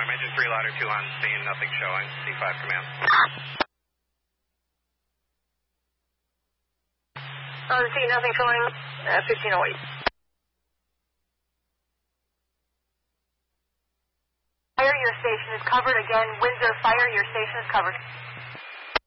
Lime, engine 3, ladder 2 on scene, nothing showing. C5 command. On scene, nothing showing. 1508. Fire, your station is covered. Again, Windsor, fire, your station is covered.